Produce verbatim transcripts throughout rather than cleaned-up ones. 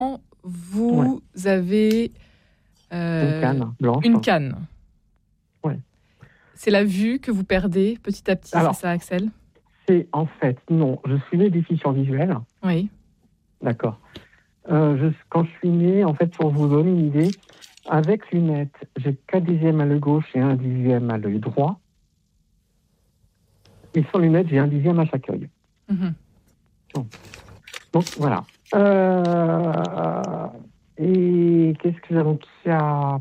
vous ouais. avez euh, une canne blanche. Une canne. Ouais. C'est la vue que vous perdez petit à petit, Alors, c'est ça, Axel? C'est en fait, non, je suis né déficient visuel. Oui. D'accord. Euh, je, quand je suis né, en fait, pour vous donner une idée, avec lunettes, j'ai quatre dixièmes à l'œil gauche et un dixième à l'œil droit. Et sans lunettes, j'ai un dixième à chaque œil. Mm-hmm. Donc, donc, voilà. Euh, et qu'est-ce que j'ai donc il y a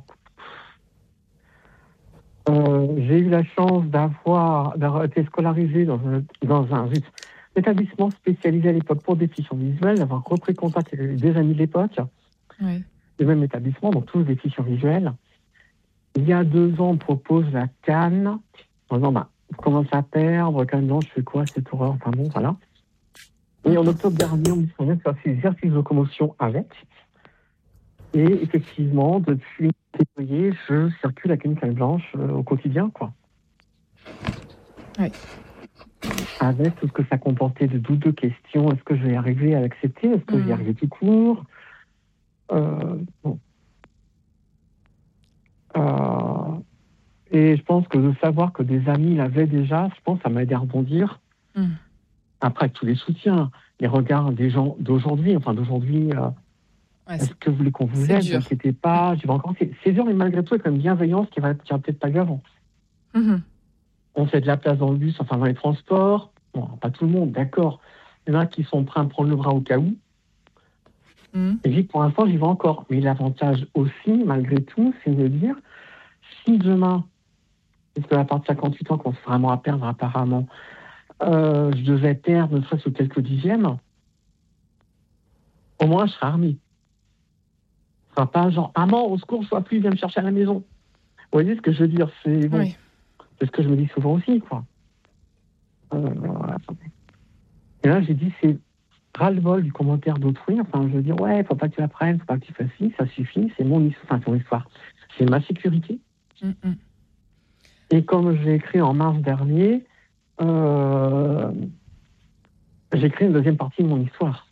euh, J'ai eu la chance d'avoir, d'avoir été scolarisé dans un, dans un établissement spécialisé à l'époque pour déficients visuels, d'avoir repris contact avec des amis de l'époque, oui. du même établissement, donc tous déficients visuels. Il y a deux ans, on propose la canne. En disant, bah, on commence à perdre, canne blanche, je fais quoi, cette horreur, enfin bon, voilà. Et en octobre dernier, on me dit qu'on vient de faire ces exercices de locomotion avec. Et effectivement, depuis février, je circule avec une canne blanche euh, au quotidien, quoi. Oui. Avec tout ce que ça comportait de doutes, de questions. Est-ce que je vais y arriver à l'accepter? Est-ce que mmh. je vais y arriver tout court? euh, bon. euh, Et je pense que de savoir que des amis l'avaient déjà, je pense que ça m'a aidé à rebondir. Mmh. Après, tous les soutiens, les regards des gens d'aujourd'hui, enfin d'aujourd'hui, euh, ouais, est-ce que vous voulez qu'on vous aide? Ne vous inquiétez pas, je vais encore... c'est, c'est dur, mais malgré tout, il y a quand même bienveillance qui va, qui va peut-être pas eu avant. Mmh. On fait de la place dans le bus, enfin dans les transports. Bon, pas tout le monde, d'accord. Il y en a qui sont prêts à me prendre le bras au cas où. Mmh. Et puis, pour l'instant, j'y vais encore. Mais l'avantage aussi, malgré tout, c'est de dire, si demain, parce qu'à partir de cinquante-huit ans, qu'on se vraiment à perdre apparemment, euh, je devais perdre ne serait-ce que quelques dixièmes, au moins je serai armé. Ce sera pas genre, maman, au secours, je ne vois plus, viens me chercher à la maison. Vous voyez ce que je veux dire? C'est bon. Oui. C'est ce que je me dis souvent aussi, quoi. Euh, voilà. Et là, j'ai dit, c'est ras-le-bol du commentaire d'autrui. Enfin, je veux dire, ouais, faut pas que tu apprennes, faut pas que tu fasses ci, ça suffit, c'est mon histoire, enfin, ton histoire. C'est ma sécurité. Mm-mm. Et comme j'ai écrit en mars dernier, euh, j'ai écrit une deuxième partie de mon histoire.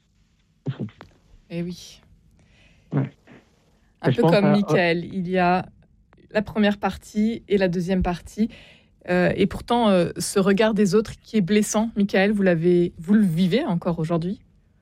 Eh oui. Ouais. Un et peu comme à... Michael, il y a la première partie et la deuxième partie. Euh, et pourtant, euh, ce regard des autres qui est blessant, Michael, vous, l'avez, vous le vivez encore aujourd'hui?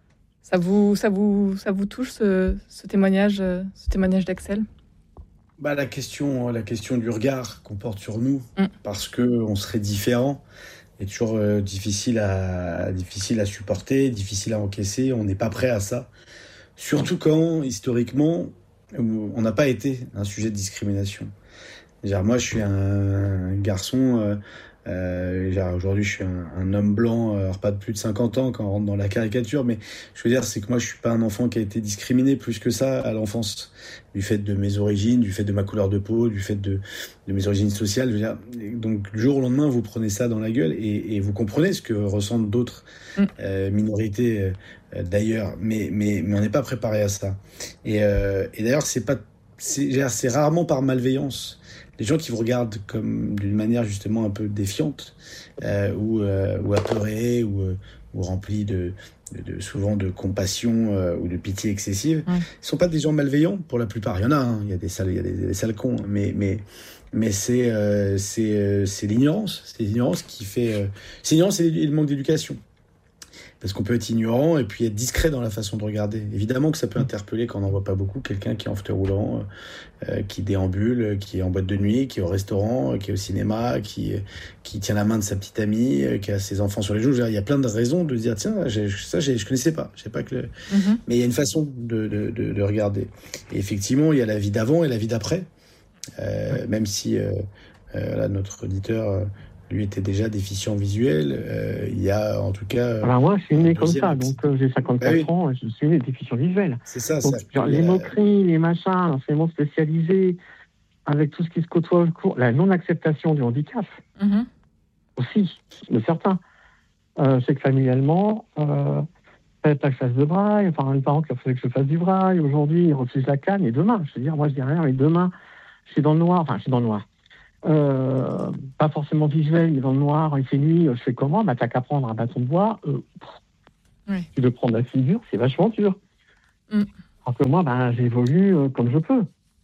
Ça vous, ça vous, ça vous touche, ce, ce, témoignage, ce témoignage d'Axel? Bah, la question, la question du regard qu'on porte sur nous, mm. parce qu'on serait différent, est toujours euh, difficile, à, difficile à supporter, difficile à encaisser. On n'est pas prêt à ça. Surtout quand, historiquement, on n'a pas été un sujet de discrimination. Genre, moi, je suis un garçon... Euh, Euh, genre, aujourd'hui, je suis un, un homme blanc, alors pas de plus de cinquante ans quand on rentre dans la caricature, mais je veux dire, c'est que moi, je suis pas un enfant qui a été discriminé plus que ça à l'enfance, du fait de mes origines, du fait de ma couleur de peau, du fait de, de mes origines sociales. Je veux dire, donc, du jour au lendemain, vous prenez ça dans la gueule et, et vous comprenez ce que ressentent d'autres euh, minorités euh, d'ailleurs, mais, mais, mais on n'est pas préparé à ça. Et, euh, et d'ailleurs, c'est pas, c'est, c'est rarement par malveillance. Les gens qui vous regardent comme d'une manière justement un peu défiante euh, ou, euh, ou apeurée ou, euh, ou remplie de, de, de souvent de compassion euh, ou de pitié excessive, ouais. Ils sont pas des gens malveillants pour la plupart. Il y en a, hein, il y a des sales, il y a des, des sales cons, mais mais mais c'est euh, c'est euh, c'est l'ignorance, c'est l'ignorance qui fait, euh, c'est l'ignorance et le manque d'éducation. Parce qu'on peut être ignorant et puis être discret dans la façon de regarder. Évidemment que ça peut interpeller quand on n'en voit pas beaucoup, quelqu'un qui est en fauteuil roulant, euh, qui déambule, qui est en boîte de nuit, qui est au restaurant, qui est au cinéma, qui, qui tient la main de sa petite amie, qui a ses enfants sur les joues. Il y a plein de raisons de dire, tiens, j'ai, ça, j'ai, je connaissais pas. Je sais pas que le... mm-hmm. Mais il y a une façon de, de, de, de regarder. Et effectivement, il y a la vie d'avant et la vie d'après. Euh, même si euh, euh, là, notre auditeur... Euh, lui était déjà déficient visuel. Euh, il y a en tout cas... Alors moi, je suis né comme ça, donc euh, j'ai cinquante-quatre bah oui. ans, je suis né déficient visuel. C'est ça. Donc, ça genre, les a... moqueries, les machins, l'enseignement spécialisé, avec tout ce qui se côtoie au cours, la non-acceptation du handicap, mm-hmm. aussi, de certains. Euh, c'est que familialement, euh, fallait pas que je fasse de braille, enfin, les parents qui refusaient que je fasse du braille, aujourd'hui, ils refusent la canne, et demain, je veux dire, moi, je dis rien, mais demain, je suis dans le noir, enfin, je suis dans le noir. Euh, pas forcément visuel, mais dans le noir, il fait nuit, je fais comment? Bah, t'as qu'à prendre un bâton de bois. Euh, oui. Tu veux prendre la figure, c'est vachement dur. Mm. Alors que moi, ben, j'évolue euh, comme je peux.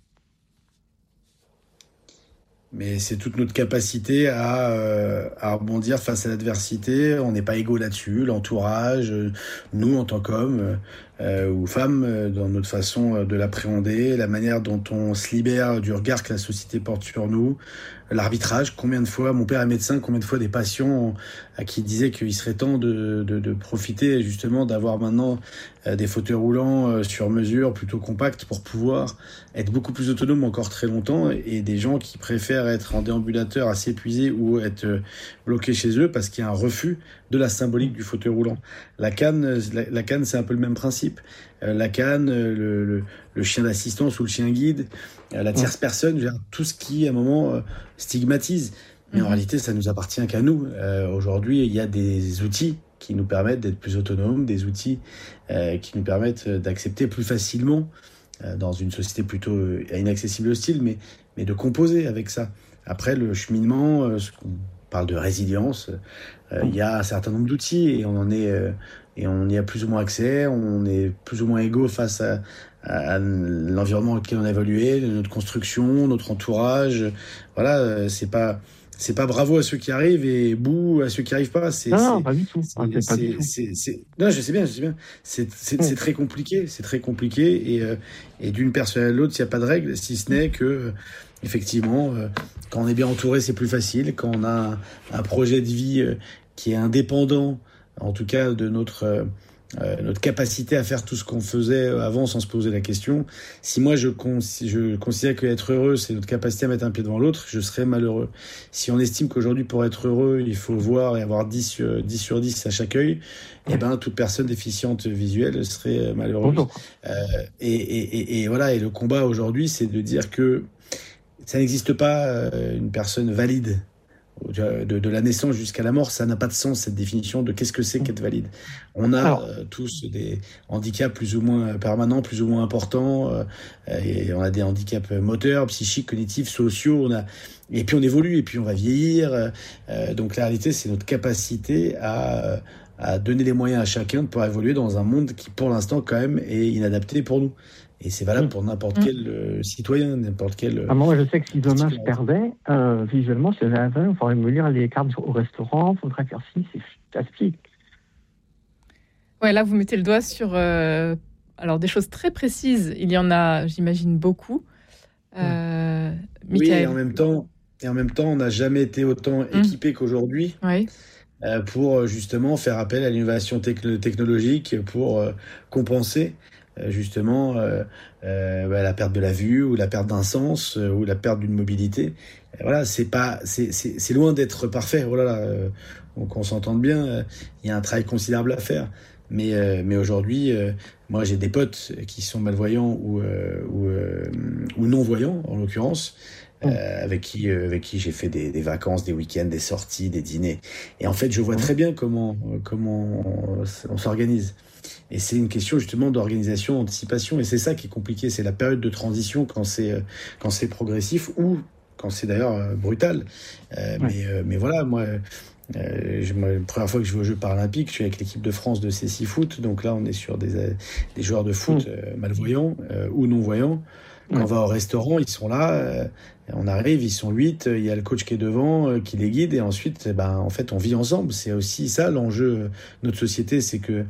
Mais c'est toute notre capacité à, euh, à rebondir face à l'adversité. On n'est pas égaux là-dessus. L'entourage, euh, nous en tant qu'hommes euh, ou femmes, euh, dans notre façon de l'appréhender, la manière dont on se libère du regard que la société porte sur nous, l'arbitrage. Combien de fois, mon père est médecin, combien de fois des patients à qui disaient qu'il serait temps de, de, de profiter justement d'avoir maintenant euh, des fauteuils roulants euh, sur mesure, plutôt compacts, pour pouvoir être beaucoup plus autonome encore très longtemps, et des gens qui préfèrent être en déambulateur assez épuisés ou être euh, bloqués chez eux parce qu'il y a un refus de la symbolique du fauteuil roulant. La canne, la, la canne, c'est un peu le même principe. Euh, la canne, le, le, le chien d'assistance ou le chien guide, euh, la tierce personne, je veux dire, tout ce qui, à un moment, euh, stigmatise. Mais mmh. en réalité, ça nous appartient qu'à nous. Euh, aujourd'hui, il y a des outils qui nous permettent d'être plus autonomes, des outils euh, qui nous permettent d'accepter plus facilement, euh, dans une société plutôt euh, inaccessible et hostile, mais, mais de composer avec ça. Après, le cheminement, euh, ce qu'on parle de résilience, euh, il y a un certain nombre d'outils et on en est... Euh, et on y a plus ou moins accès, on est plus ou moins égaux face à, à, à l'environnement auquel on a évolué, notre construction, notre entourage. Voilà, c'est pas c'est pas bravo à ceux qui arrivent et bouh à ceux qui arrivent pas. C'est, non, c'est, non, pas du tout. C'est, ah, c'est, c'est, pas du tout. C'est, c'est, non, je sais bien, je sais bien. C'est, c'est, mmh. c'est très compliqué, c'est très compliqué et, euh, et d'une personne à l'autre, il n'y a pas de règle, si ce n'est que euh, effectivement, euh, quand on est bien entouré, c'est plus facile. Quand on a un, un projet de vie euh, qui est indépendant, en tout cas de notre euh, notre capacité à faire tout ce qu'on faisait avant sans se poser la question. Si moi je, con- je considère que être heureux c'est notre capacité à mettre un pied devant l'autre, je serais malheureux. Si on estime qu'aujourd'hui pour être heureux il faut voir et avoir dix sur dix à chaque œil, eh ben toute personne déficiente visuelle serait malheureuse. Euh, et, et, et, et voilà, et le combat aujourd'hui c'est de dire que ça n'existe pas euh, une personne valide. De, de la naissance jusqu'à la mort, ça n'a pas de sens cette définition de qu'est-ce que c'est qu'être valide. On a Alors, euh, tous des handicaps plus ou moins permanents, plus ou moins importants, euh, et on a des handicaps moteurs, psychiques, cognitifs, sociaux, on a, et puis on évolue, et puis on va vieillir. Euh, donc la réalité, c'est notre capacité à, à donner les moyens à chacun de pouvoir évoluer dans un monde qui, pour l'instant, quand même, est inadapté pour nous. Et c'est valable pour n'importe mmh. quel euh, citoyen, n'importe quel... Ah, moi, je sais que si demain je perdais, euh, visuellement, c'est aveugle, il faudrait me lire les cartes au restaurant, il faudrait faire ci, c'est fantastique. Ouais, là, vous mettez le doigt sur euh, alors, des choses très précises. Il y en a, j'imagine, beaucoup. Euh, mmh. Oui, et en même temps, et en même temps on n'a jamais été autant mmh. équipé qu'aujourd'hui oui. euh, pour, justement, faire appel à l'innovation techn- technologique pour euh, compenser justement euh, euh, bah, la perte de la vue ou la perte d'un sens euh, ou la perte d'une mobilité. Et voilà, c'est pas, c'est, c'est, c'est loin d'être parfait. Oh là là, euh, donc on s'entende bien. Il euh, y a un travail considérable à faire. Mais euh, mais aujourd'hui, euh, moi j'ai des potes qui sont malvoyants ou euh, ou, euh, ou non voyants en l'occurrence. Euh, avec qui euh, avec qui j'ai fait des, des vacances, des week-ends, des sorties, des dîners. Et en fait, je vois très bien comment comment on, on s'organise. Et c'est une question justement d'organisation, d'anticipation. Et c'est ça qui est compliqué. C'est la période de transition quand c'est quand c'est progressif ou quand c'est d'ailleurs brutal. Euh, ouais. Mais euh, mais voilà, moi. Euh, je, moi, la première fois que je vais aux Jeux Paralympiques, je suis avec l'équipe de France de C six Foot. Donc là, on est sur des, des joueurs de foot euh, malvoyants euh, ou non-voyants. Quand ouais. on va au restaurant, ils sont là, euh, on arrive, ils sont huit, il y a le coach qui est devant, euh, qui les guide, et ensuite, ben, en fait, on vit ensemble. C'est aussi ça l'enjeu de notre société, c'est que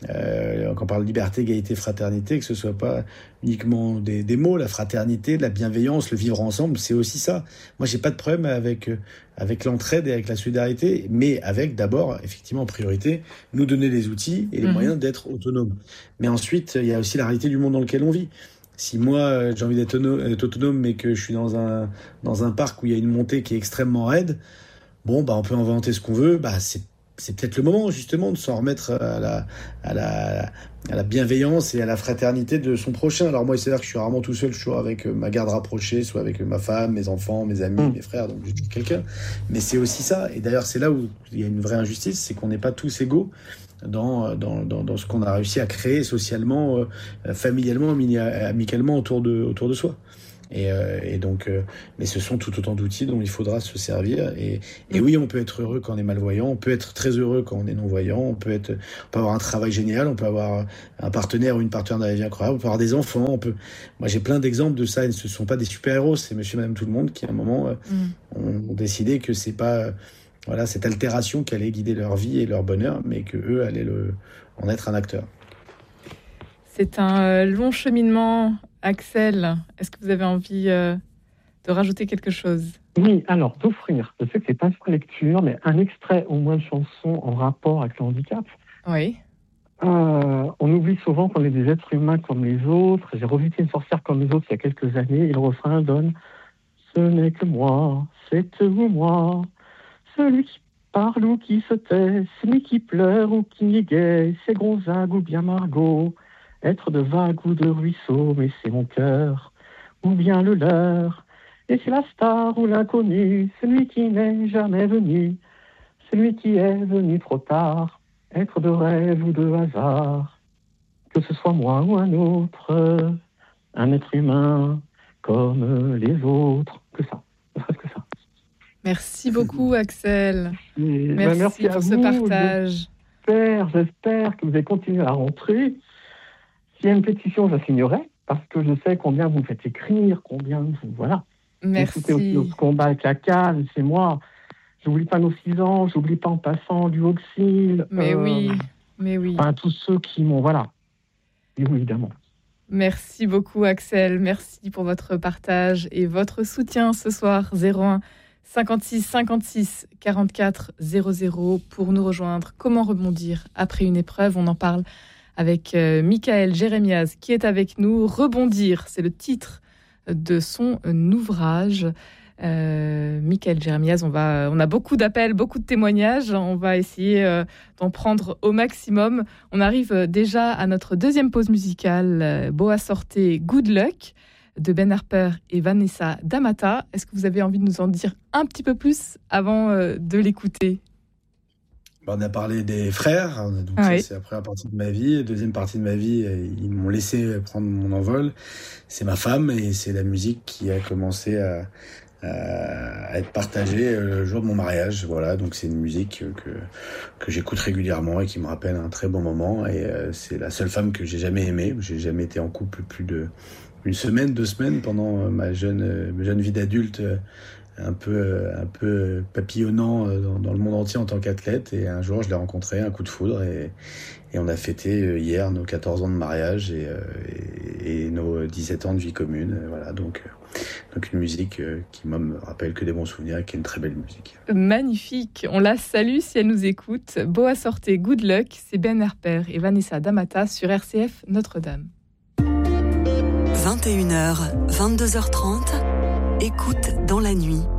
Euh, quand on parle de liberté, égalité, fraternité, que ce soit pas uniquement des, des mots, la fraternité, la bienveillance, le vivre ensemble, c'est aussi ça. Moi, j'ai pas de problème avec avec l'entraide et avec la solidarité, mais avec d'abord, effectivement, en priorité, nous donner les outils et les mmh. moyens d'être autonomes. Mais ensuite, il y a aussi la réalité du monde dans lequel on vit. Si moi, j'ai envie d'être autonome, d'être autonome mais que je suis dans un dans un parc où il y a une montée qui est extrêmement raide, bon, bah, on peut inventer ce qu'on veut, bah, c'est c'est peut-être le moment justement de s'en remettre à la, à la, à la bienveillance et à la fraternité de son prochain. Alors moi, il s'avère que je suis rarement tout seul, je suis toujours avec ma garde rapprochée, soit avec ma femme, mes enfants, mes amis, mmh. mes frères, donc j'ai toujours quelqu'un. Mais c'est aussi ça, et d'ailleurs c'est là où il y a une vraie injustice, c'est qu'on n'est pas tous égaux dans, dans, dans, dans ce qu'on a réussi à créer socialement, euh, familialement, amicalement autour de, autour de soi. Et, euh, et donc, euh, mais ce sont tout autant d'outils dont il faudra se servir. Et, et oui, on peut être heureux quand on est malvoyant, on peut être très heureux quand on est non-voyant, on peut être, on peut avoir un travail génial, on peut avoir un partenaire ou une partenaire dans la vie incroyable, on peut avoir des enfants, on peut. Moi, j'ai plein d'exemples de ça. Et ce ne sont pas des super-héros, c'est Monsieur, Madame, tout le monde qui, à un moment, euh, mm. ont, ont décidé que c'est pas, euh, voilà, cette altération qui allait guider leur vie et leur bonheur, mais que eux allaient le, en être un acteur. C'est un euh, long cheminement. Axel, est-ce que vous avez envie euh, de rajouter quelque chose ? Oui, alors d'offrir, je sais que c'est pas sur lecture, mais un extrait au moins de chanson en rapport avec le handicap. Oui. Euh, on oublie souvent qu'on est des êtres humains comme les autres. J'ai revisité Une sorcière comme les autres il y a quelques années et le refrain donne « Ce n'est que moi, c'est vous moi, celui qui parle ou qui se tait, celui qui pleure ou qui est gai, c'est Gonzague ou bien Margot. Être de vague ou de ruisseau, mais c'est mon cœur, ou bien le leur. Et c'est la star ou l'inconnu, celui qui n'est jamais venu, celui qui est venu trop tard, être de rêve ou de hasard. Que ce soit moi ou un autre, un être humain comme les autres, que ça, ne serait-ce que ça. Merci beaucoup, Axel. Et merci, ben merci pour à ce vous. partage. J'espère, j'espère que vous allez continuer à rentrer. S'il y a une pétition, je signerai, parce que je sais combien vous me faites écrire, combien vous... Voilà. Merci. Écoutez aussi notre combat avec la canne, c'est moi. J'oublie pas nos six ans, j'oublie pas en passant du Auxil. Mais euh, oui, mais oui. Enfin, tous ceux qui m'ont... Voilà. Et oui, évidemment. Merci beaucoup, Axel. Merci pour votre partage et votre soutien ce soir. zéro un cinquante-six cinquante-six quarante-quatre zéro zéro pour nous rejoindre. Comment rebondir après une épreuve ? On en parle avec euh, Michael Jérémiaz qui est avec nous. Rebondir, c'est le titre de son ouvrage. Euh, Michael Jérémiaz, on, va, on a beaucoup d'appels, beaucoup de témoignages. On va essayer euh, d'en prendre au maximum. On arrive déjà à notre deuxième pause musicale. Euh, Boa Sorte, Good Luck de Ben Harper et Vanessa D'Amata. Est-ce que vous avez envie de nous en dire un petit peu plus avant euh, de l'écouter ? On a parlé des frères, donc ah oui. Ça, c'est la première partie de ma vie. La deuxième partie de ma vie, ils m'ont laissé prendre mon envol. C'est ma femme et c'est la musique qui a commencé à, à être partagée le jour de mon mariage. Voilà, donc c'est une musique que, que j'écoute régulièrement et qui me rappelle un très bon moment. Et c'est la seule femme que j'ai jamais aimée. J'ai jamais été en couple plus de une semaine, deux semaines pendant ma jeune, ma jeune vie d'adulte. un peu, un peu papillonnant dans, dans le monde entier en tant qu'athlète. Et un jour, je l'ai rencontré, un coup de foudre, et, et on a fêté hier nos quatorze ans de mariage et, et, et nos dix-sept ans de vie commune. Voilà, donc, donc une musique qui moi, me rappelle que des bons souvenirs et qui est une très belle musique. Magnifique, on la salue si elle nous écoute. Boa Sorte, Good Luck, c'est Ben Harper et Vanessa D'Amata sur R C F Notre-Dame. vingt et une heures, vingt-deux heures trente. Écoute dans la nuit,